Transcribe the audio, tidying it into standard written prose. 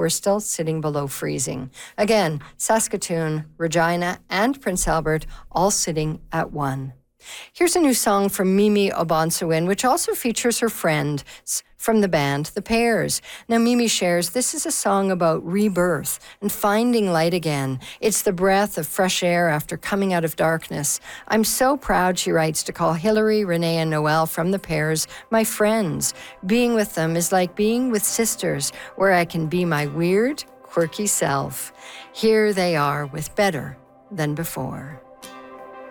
are still sitting below freezing. Again, Saskatoon, Regina, and Prince Albert all sitting at 1. Here's a new song from Mimi Obonsawin, which also features her friends from the band The Pears. Now, Mimi shares this is a song about rebirth and finding light again. It's the breath of fresh air after coming out of darkness. I'm so proud, she writes, to call Hillary, Renee, and Noelle from The Pears my friends. Being with them is like being with sisters, where I can be my weird, quirky self. Here they are with Better Than Before.